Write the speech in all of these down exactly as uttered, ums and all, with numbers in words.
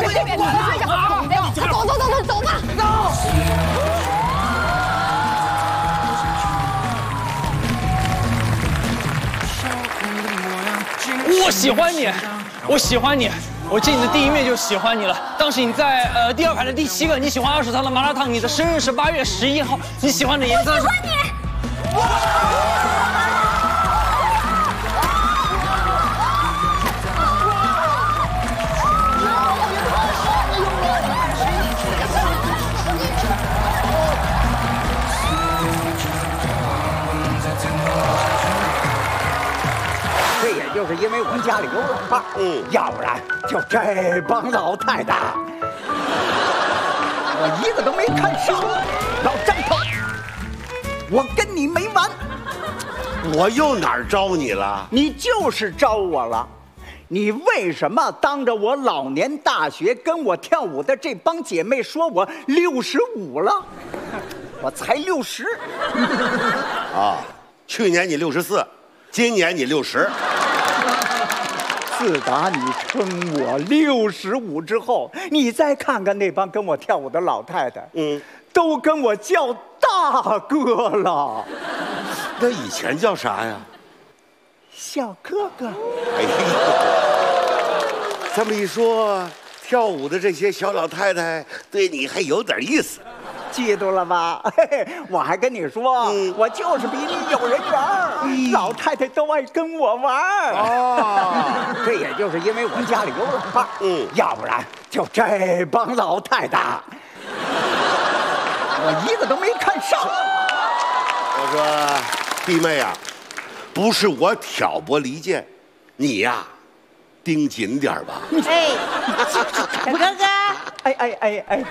这边，走走走走走吧，走。 我喜欢你，我喜欢你。我见你的第一面就喜欢你了。当时你在呃第二排的第七个，你喜欢二十汤的麻辣烫。你的生日是八月十一号，你喜欢的颜色是？ 喜欢你。 这也就是因为我家里有老伴，嗯，要不然就这帮老太太，我一个都没看上。老张头，我跟你没完。 我又哪儿招你了？ 你就是招我了。你为什么当着我老年大学跟我跳舞的这帮姐妹说我六十五了？我才六十。 啊，去年你六十四，今年你六十。 自打你称我六十五之后，你再看看那帮跟我跳舞的老太太，嗯，都跟我叫大哥了。 那以前叫啥呀？ 小哥哥。哎呦，这么一说，跳舞的这些小老太太对你还有点意思。 嫉妒了吧？嘿嘿，我还跟你说，嗯、我就是比你有人缘儿，嗯、老太太都爱跟我玩儿。哦，这也就是因为我家里有老伴儿，嗯，要不然就这帮老太太，我一个都没看上。 我说，弟妹啊，不是我挑拨离间，你呀、啊，盯紧点吧。 哎，小哥哥， 哎哎哎哎。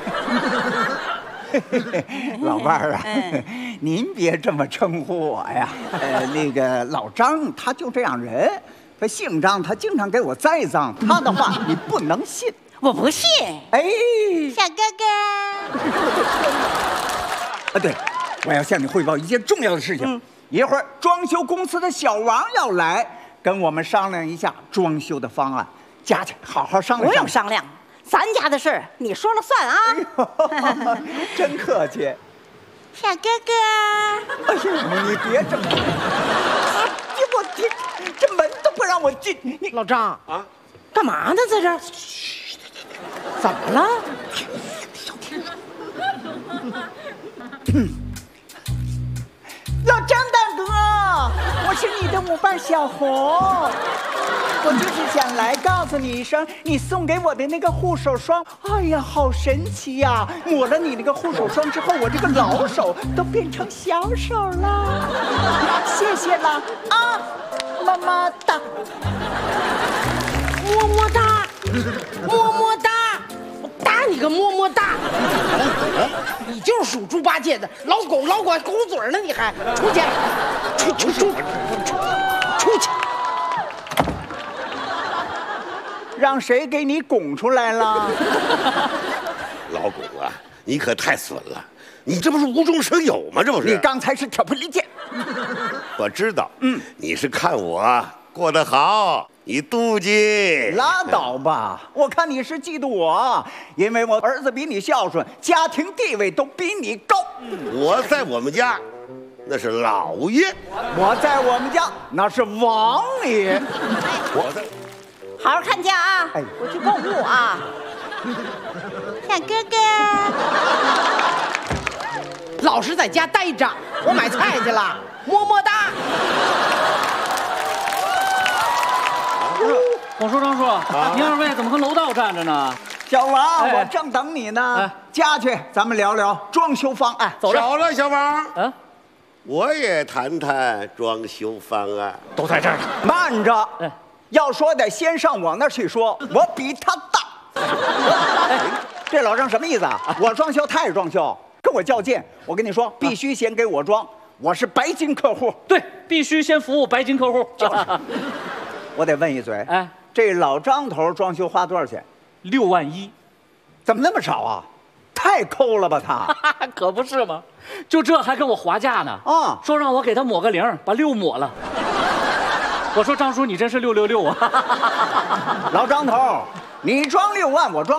老伴儿啊，嗯、您别这么称呼我呀。呃，那个老张他就这样人，他姓张，他经常给我栽赃，他的话你不能信。 我不信。 哎， 小哥哥。 啊，对，我要向你汇报一件重要的事情。嗯、一会儿装修公司的小王要来，跟我们商量一下装修的方案。佳佳，好好商量。 不用商量。咱家的事儿你说了算啊！真客气， 小哥哥。 哎呦，你别这么，你我这这门都不让我进。你老张啊， 干嘛呢？在这儿？怎么了？ 老张大哥，我是你的舞伴小红。我就是想来告诉你一声，你送给我的那个护手霜，哎呀，好神奇呀！抹了你那个护手霜之后，我这个老手都变成小手了。谢谢了啊，么么哒， 么么哒，么么哒，我打你个么么哒！你就是属猪八戒的老狗，老狗狗嘴呢，你还出去，出出出出出去！ 让谁给你拱出来了？ 老狗啊，你可太损了！你这不是无中生有吗？这不是？ 你刚才是挑拨离间。 我知道，嗯，你是看我过得好，你妒忌。 拉倒吧！我看你是嫉妒我，因为我儿子比你孝顺，家庭地位都比你高。 我在我们家，那是老爷； 我在我们家，那是王爷。 我在。 好好看家啊！哎，我去购物啊。小哥哥， 老实在家待着，我买菜去了，么么哒。 我说张叔，啊、您二位怎么跟楼道站着呢？ 小王，哎、我正等你呢。哎、家去，咱们聊聊装修方案。 走着。 少了，小王。啊，我也谈谈装修方案。 都在这儿呢。 慢着。哎。要说得先上我那儿去说，我比他大。哎，这老张什么意思啊？我装修，他也装修，跟我较劲。我跟你说，必须先给我装，我是白金客户。 对，必须先服务白金客户。 就是。我得问一嘴，哎，这老张头装修花多少钱？ 六万一。 怎么那么少啊？太抠了吧他！ 可不是吗？就这还跟我划价呢。啊，说让我给他抹个零，把六抹了。我说张叔，你真是六六六啊！ 老张头，你装六万，我装。